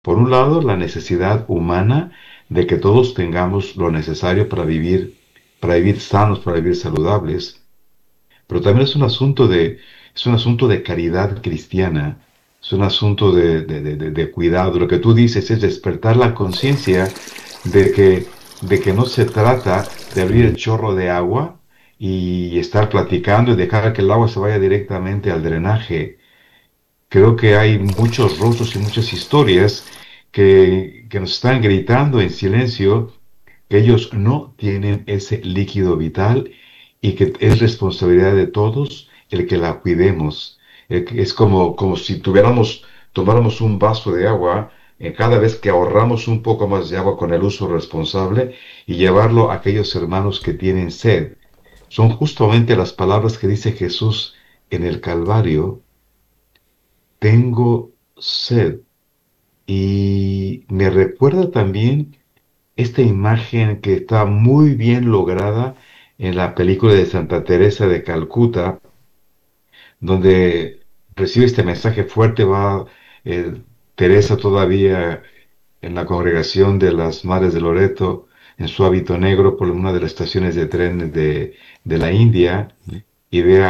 Por un lado, la necesidad humana de que todos tengamos lo necesario para vivir sanos, para vivir saludables, pero también es un asunto de caridad cristiana, es un asunto de cuidado. Lo que tú dices es despertar la conciencia de que no se trata de abrir el chorro de agua y estar platicando y dejar que el agua se vaya directamente al drenaje. Creo que hay muchos rostros y muchas historias que nos están gritando en silencio que ellos no tienen ese líquido vital y que es responsabilidad de todos el que la cuidemos. Es como si tomáramos un vaso de agua cada vez que ahorramos un poco más de agua con el uso responsable y llevarlo a aquellos hermanos que tienen sed. Son justamente las palabras que dice Jesús en el Calvario: tengo sed. Y me recuerda también esta imagen que está muy bien lograda en la película de Santa Teresa de Calcuta, donde recibe este mensaje fuerte, va eh, Teresa todavía en la congregación de las Madres de Loreto, en su hábito negro por una de las estaciones de trenes de la India, y ve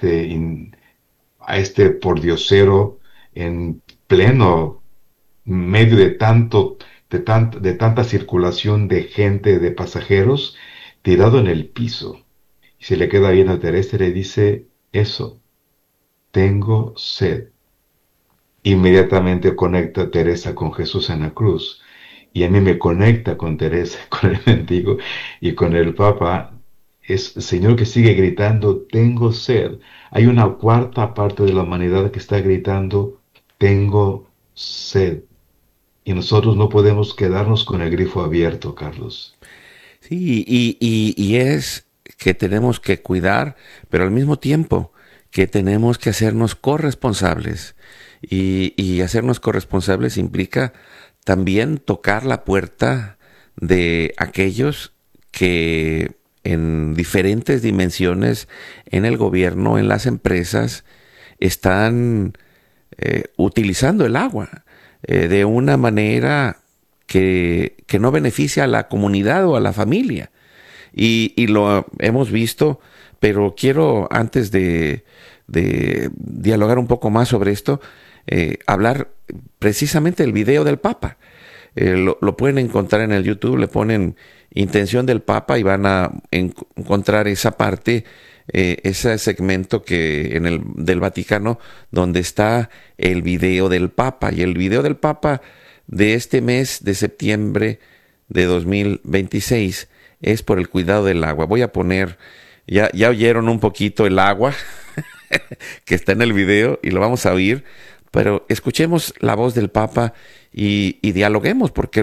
a este pordiosero en pleno medio de tanta circulación de gente, de pasajeros, tirado en el piso. Y se le queda bien a Teresa y le dice eso: tengo sed. Inmediatamente conecta a Teresa con Jesús en la cruz. Y a mí me conecta con Teresa, con el mendigo y con el Papa. Es el Señor que sigue gritando: tengo sed. Hay una cuarta parte de la humanidad que está gritando: tengo sed. Y nosotros no podemos quedarnos con el grifo abierto, Carlos. Sí, y es que tenemos que cuidar, pero al mismo tiempo que tenemos que hacernos corresponsables. Y hacernos corresponsables implica también tocar la puerta de aquellos que en diferentes dimensiones, en el gobierno, en las empresas, están utilizando el agua de una manera que no beneficia a la comunidad o a la familia. Y lo hemos visto, pero quiero, antes de dialogar un poco más sobre esto, hablar precisamente del video del Papa. Lo pueden encontrar en el YouTube, le ponen intención del Papa y van a encontrar esa parte, ese segmento que del Vaticano, donde está el video del Papa. Y el video del Papa de este mes de septiembre de 2026 es por el cuidado del agua. Voy a poner, ya oyeron un poquito el agua que está en el video y lo vamos a oír, pero escuchemos la voz del Papa y dialoguemos, porque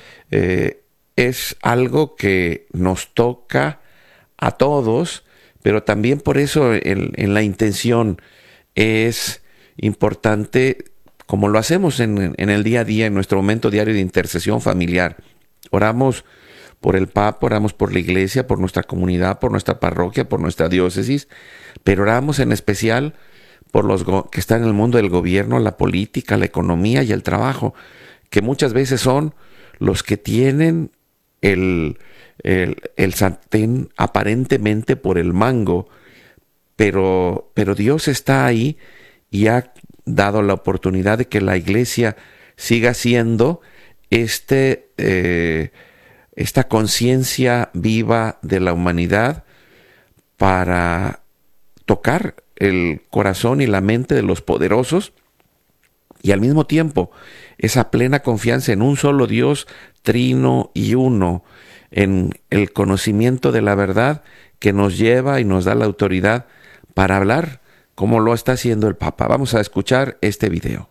es algo que nos toca a todos, pero también por eso en la intención es importante, como lo hacemos en el día a día, en nuestro momento diario de intercesión familiar. Oramos por el Papa, oramos por la iglesia, por nuestra comunidad, por nuestra parroquia, por nuestra diócesis, pero oramos en especial por los que están en el mundo del gobierno, la política, la economía y el trabajo, que muchas veces son los que tienen el sartén aparentemente por el mango, pero Dios está ahí y ha dado la oportunidad de que la iglesia siga siendo esta conciencia viva de la humanidad para tocar el corazón y la mente de los poderosos, y al mismo tiempo esa plena confianza en un solo Dios, trino y uno, en el conocimiento de la verdad que nos lleva y nos da la autoridad para hablar como lo está haciendo el Papa. Vamos a escuchar este video.